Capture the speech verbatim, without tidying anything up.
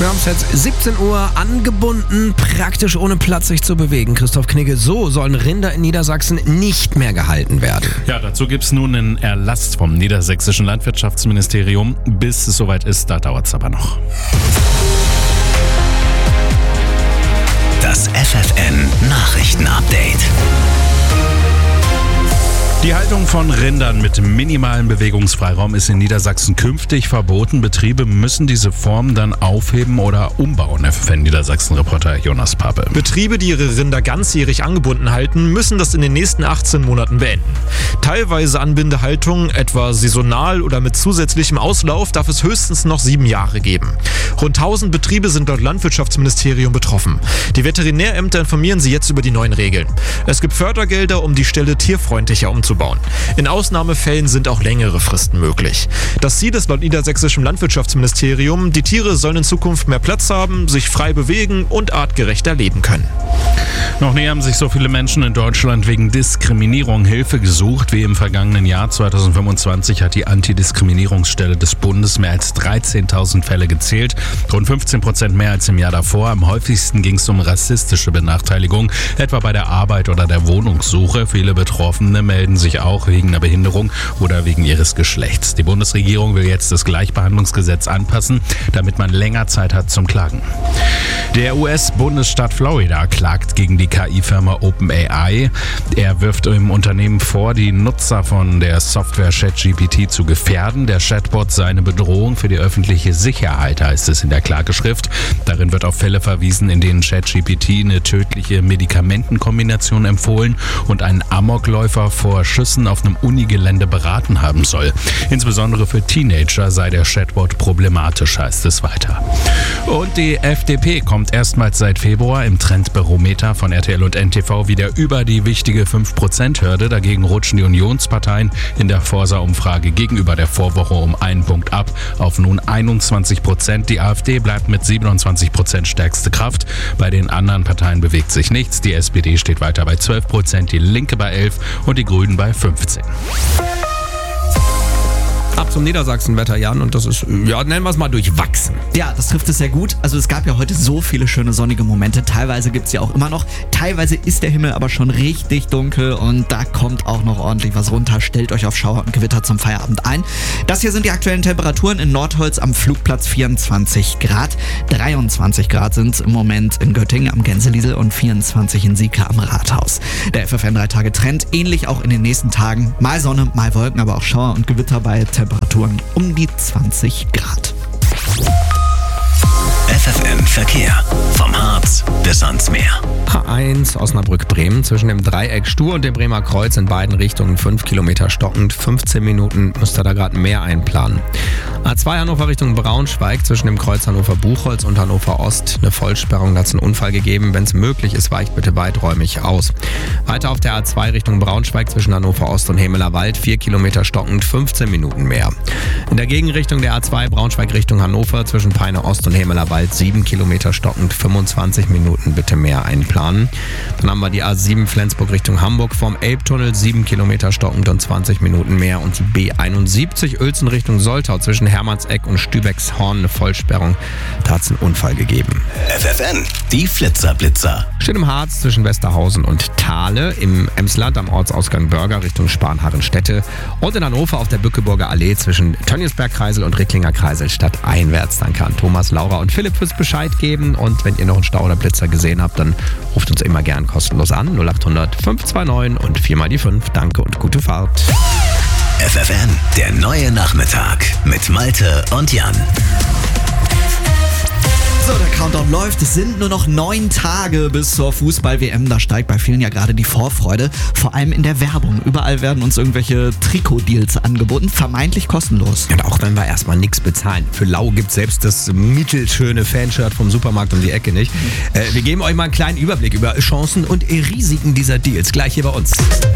Wir haben es jetzt siebzehn Uhr, angebunden, praktisch ohne Platz sich zu bewegen. Christoph Knigge, so sollen Rinder in Niedersachsen nicht mehr gehalten werden. Ja, dazu gibt es nun einen Erlass vom niedersächsischen Landwirtschaftsministerium. Bis es soweit ist, da dauert es aber noch. Das F F N Nachrichten-Update. Die Haltung von Rindern mit minimalem Bewegungsfreiraum ist in Niedersachsen künftig verboten. Betriebe müssen diese Form dann aufheben oder umbauen. F F N Niedersachsen-Reporter Jonas Pape. Betriebe, die ihre Rinder ganzjährig angebunden halten, müssen das in den nächsten achtzehn Monaten beenden. Teilweise Anbindehaltung, etwa saisonal oder mit zusätzlichem Auslauf, darf es höchstens noch sieben Jahre geben. Rund tausend Betriebe sind laut Landwirtschaftsministerium betroffen. Die Veterinärämter informieren sie jetzt über die neuen Regeln. Es gibt Fördergelder, um die Ställe tierfreundlicher umzubauen. In Ausnahmefällen sind auch längere Fristen möglich. Das Ziel ist laut niedersächsischem Landwirtschaftsministerium, die Tiere sollen in Zukunft mehr Platz haben, sich frei bewegen und artgerechter leben können. Noch nie haben sich so viele Menschen in Deutschland wegen Diskriminierung Hilfe gesucht wie im vergangenen Jahr. zweitausendfünfundzwanzig hat die Antidiskriminierungsstelle des Bundes mehr als dreizehntausend Fälle gezählt. Rund fünfzehn Prozent mehr als im Jahr davor. Am häufigsten ging es um rassistische Benachteiligung, etwa bei der Arbeit oder der Wohnungssuche. Viele Betroffene melden sich auch wegen einer Behinderung oder wegen ihres Geschlechts. Die Bundesregierung will jetzt das Gleichbehandlungsgesetz anpassen, damit man länger Zeit hat zum Klagen. Der U S-Bundesstaat Florida klagt gegen die K I-Firma OpenAI. Er wirft im Unternehmen vor, die Nutzer von der Software ChatGPT zu gefährden. Der Chatbot sei eine Bedrohung für die öffentliche Sicherheit, heißt es in der Klageschrift. Darin wird auf Fälle verwiesen, in denen ChatGPT eine tödliche Medikamentenkombination empfohlen und einen Amokläufer vor Schüssen auf einem Unigelände beraten haben soll. Insbesondere für Teenager sei der Chatbot problematisch, heißt es weiter. Und die F D P kommt erstmals seit Februar im Trendbarometer von R T L und N T V wieder über die wichtige fünf Prozent Hürde. Dagegen rutschen die Unionsparteien in der Forsa-Umfrage gegenüber der Vorwoche um einen Punkt ab auf nun einundzwanzig Prozent. Die AfD bleibt mit siebenundzwanzig Prozent stärkste Kraft. Bei den anderen Parteien bewegt sich nichts. Die S P D steht weiter bei zwölf Prozent, die Linke bei elf und die Grünen bei fünfzehn. Ab zum Niedersachsen-Wetter, Jan, und das ist, ja, nennen wir es mal durchwachsen. Ja, das trifft es sehr gut. Also es gab ja heute so viele schöne sonnige Momente. Teilweise gibt es ja auch immer noch. Teilweise ist der Himmel aber schon richtig dunkel und da kommt auch noch ordentlich was runter. Stellt euch auf Schauer und Gewitter zum Feierabend ein. Das hier sind die aktuellen Temperaturen in Nordholz am Flugplatz vierundzwanzig Grad. dreiundzwanzig Grad sind es im Moment in Göttingen am Gänseliesel und vierundzwanzig in Sieke am Rathaus. Der F F N drei Tage Trend, ähnlich auch in den nächsten Tagen. Mal Sonne, mal Wolken, aber auch Schauer und Gewitter bei Temperaturen um die zwanzig Grad. F F N Verkehr. Vom Harz bis ans Meer. A eins Osnabrück-Bremen zwischen dem Dreieck Stur und dem Bremer Kreuz in beiden Richtungen fünf Kilometer stockend. fünfzehn Minuten müsst ihr da gerade mehr einplanen. A zwei Hannover Richtung Braunschweig zwischen dem Kreuz Hannover-Buchholz und Hannover Ost. Eine Vollsperrung, da hat es einen Unfall gegeben. Wenn es möglich ist, weicht bitte weiträumig aus. Weiter auf der A zwei Richtung Braunschweig zwischen Hannover Ost und Hemeler Wald. vier Kilometer stockend, fünfzehn Minuten mehr. In der Gegenrichtung der A zwei Braunschweig Richtung Hannover zwischen Peine Ost und Hemeler Wald. sieben Kilometer stockend, fünfundzwanzig Minuten bitte mehr einplanen. Dann haben wir die A sieben Flensburg Richtung Hamburg vom Elbtunnel. sieben Kilometer stockend und zwanzig Minuten mehr. Und B einundsiebzig Uelzen Richtung Soltau zwischen Hermannseck und Stübeckshorn eine Vollsperrung. Da hat es einen Unfall gegeben. F F N, die Flitzer-Blitzer. Steht im Harz zwischen Westerhausen und Thale, im Emsland am Ortsausgang Börger Richtung Spanharrenstädte und in Hannover auf der Bückeburger Allee zwischen Tönniesberg-Kreisel und Ricklinger Kreisel stadteinwärts. Dann kann Thomas, Laura und Philipp fürs Bescheid geben und wenn ihr noch einen Stau oder Blitzer gesehen habt, dann ruft uns immer gern kostenlos an. null acht hundert fünf zwei neun und vier mal die fünf. Danke und gute Fahrt. F F N, der neue Nachmittag mit Malte und Jan. So, der Countdown läuft. Es sind nur noch neun Tage bis zur Fußball-W M. Da steigt bei vielen ja gerade die Vorfreude. Vor allem in der Werbung. Überall werden uns irgendwelche Trikot-Deals angeboten. Vermeintlich kostenlos. Und auch wenn wir erstmal nichts bezahlen. Für lau gibt selbst das mittelschöne Fanshirt vom Supermarkt um die Ecke nicht. Äh, wir geben euch mal einen kleinen Überblick über Chancen und Risiken dieser Deals. Gleich hier bei uns.